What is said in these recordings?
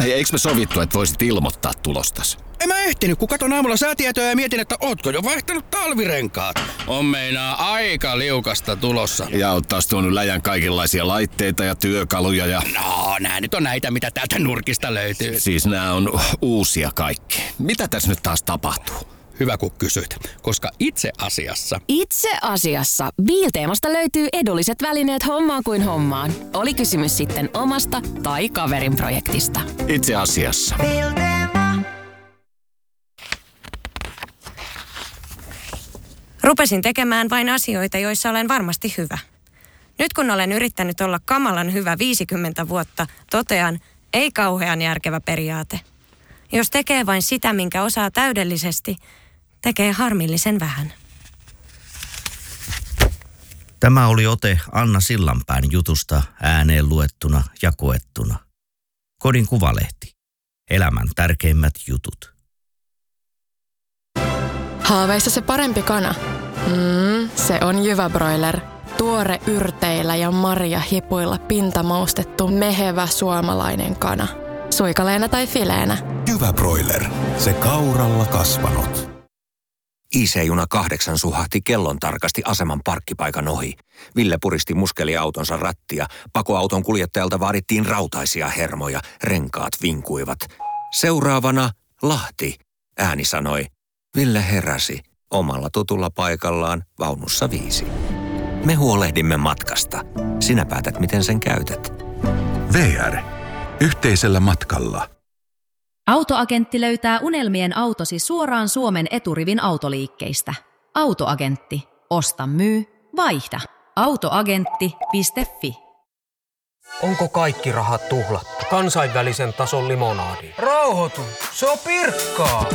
Hei, eikö me sovittu, että voisit ilmoittaa tulostas? En mä ehtinyt, kun katon aamulla säätietoja ja mietin, että ootko jo vaihtanut talvirenkaat. On meinaa aika liukasta tulossa. Ja oot taas tuonut läjän kaikenlaisia laitteita ja työkaluja ja... No, nää nyt on näitä, mitä täältä nurkista löytyy. Siis nää on uusia kaikki. Mitä tässä nyt taas tapahtuu? Hyvä kun kysyit, koska itse asiassa Biilteemasta löytyy edulliset välineet hommaan kuin hommaan. Oli kysymys sitten omasta tai kaverin projektista. Itse asiassa. Rupesin tekemään vain asioita, joissa olen varmasti hyvä. Nyt kun olen yrittänyt olla kamalan hyvä 50 vuotta, totean, ei kauhean järkevä periaate. Jos tekee vain sitä, minkä osaa täydellisesti, tekee harmillisen vähän. Tämä oli ote Anna Sillanpään jutusta ääneen luettuna ja koettuna. Kodin Kuvalehti. Elämän tärkeimmät jutut. Haaveissa se parempi kana. Se on Jyväbroiler. Tuore yrteillä ja marjahipuilla pintamaustettu mehevä suomalainen kana. Suikaleena tai fileenä. Jyväbroiler. Se kauralla kasvanut. IC-juna 8 suhahti kellon tarkasti aseman parkkipaikan ohi. Ville puristi muskeliautonsa rattia. Pakoauton kuljettajalta vaadittiin rautaisia hermoja. Renkaat vinkuivat. Seuraavana Lahti, ääni sanoi. Ville heräsi omalla tutulla paikallaan vaunussa 5. Me huolehdimme matkasta. Sinä päätät, miten sen käytät. VR. Yhteisellä matkalla. Autoagentti löytää unelmien autosi suoraan Suomen eturivin autoliikkeistä. Autoagentti. Osta, myy, vaihda. Autoagentti.fi. Onko kaikki rahat tuhlattu? Kansainvälisen tason limonaadi. Rauhoitu, se on Pirkkaa.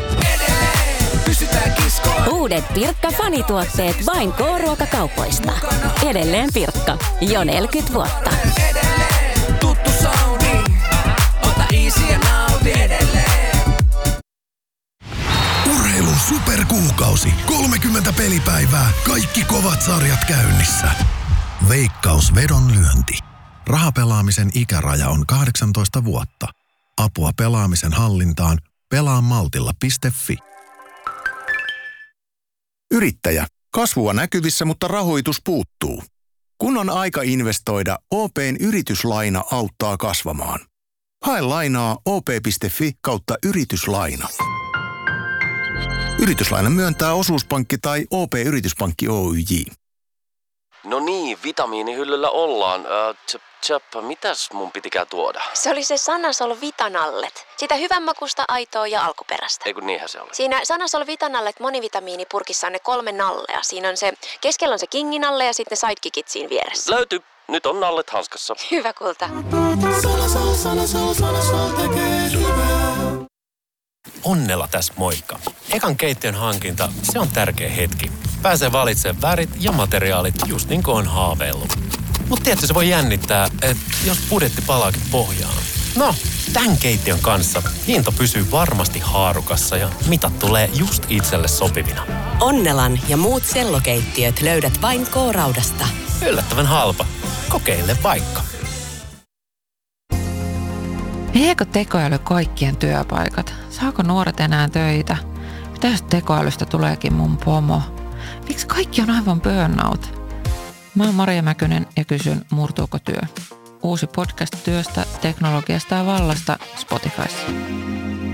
Uudet Pirkka-fanituotteet vain K-ruokakaupoista. Edelleen Pirkka. Jo 40 vuotta. Tuttu soundi. Ota easy ja nauti edelleen. Urheilun superkuukausi. 30 pelipäivää. Kaikki kovat sarjat käynnissä. Veikkaus vedonlyönti. Rahapelaamisen ikäraja on 18 vuotta. Apua pelaamisen hallintaan. Pelaamaltilla.fi. Yrittäjä. Kasvua näkyvissä, mutta rahoitus puuttuu. Kun on aika investoida, OP:n yrityslaina auttaa kasvamaan. Hae lainaa op.fi/yrityslaina. Yrityslainan myöntää osuuspankki tai OP-yrityspankki Oyj. No niin, vitamiinihyllyllä ollaan. Mitäs mun pitikään tuoda? Se oli se Sanasol Vitanallet. Sitä hyvänmakuista, aitoa ja alkuperäistä. Ei kun niinhän se oli. Siinä Sanasol Vitanallet monivitamiinipurkissa on ne 3 nallea. Siinä on se, keskellä on se kinginalle ja sitten sidekickit siinä vieressä. Löytyy. Nyt on nallet hanskassa. Hyvä kulta. Sanasol tekee hyvää. Onnella tässä moikka. Ekan keittiön hankinta, se on tärkeä hetki. Pääsee valitsemaan värit ja materiaalit just niin kuin on haaveillut. Mutta tiedätkö, se voi jännittää, että jos budjetti palaakin pohjaan. No, tämän keittiön kanssa hinta pysyy varmasti haarukassa ja mitat tulee just itselle sopivina. Onnelan ja muut sellokeittiöt löydät vain K-raudasta. Yllättävän halpa. Kokeile vaikka. Viekö tekoäly kaikkien työpaikat? Saako nuoret enää töitä? Mitä jos tekoälystä tuleekin mun pomo? Miksi kaikki on aivan burnout? Mä oon Maria Mäkynen ja kysyn, murtuuko työ? Uusi podcast työstä, teknologiasta ja vallasta Spotifyssa.